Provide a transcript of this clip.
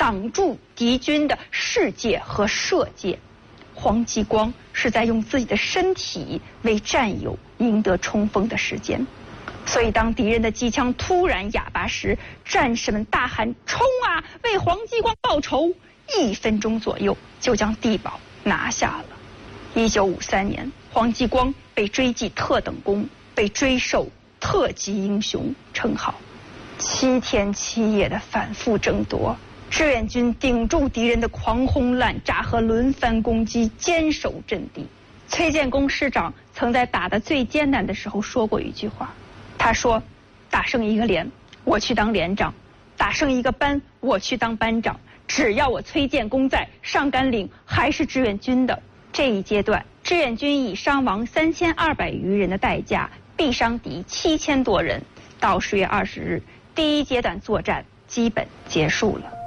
挡住敌军的视界和射界。黄继光是在用自己的身体为战友赢得冲锋的时间。所以当敌人的机枪突然哑巴时，战士们大喊冲啊，为黄继光报仇！1分钟左右就将地堡拿下了。1953年，黄继光被追记特等功，被追授特级英雄称号。7天7夜的反复争夺，志愿军顶住敌人的狂轰滥炸和轮番攻击，坚守阵地。崔建功师长曾在打得最艰难的时候说过一句话，他说：“打胜一个连，我去当连长；打胜一个班，我去当班长。只要我崔建功在，上甘岭还是志愿军的。”这一阶段，志愿军以伤亡3200余人的代价，毙伤敌7000多人。到10月20日，第1阶段作战基本结束了。